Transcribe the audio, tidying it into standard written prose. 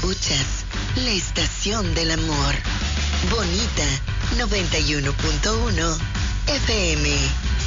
Escuchas la estación del amor. Bonita 91.1 FM.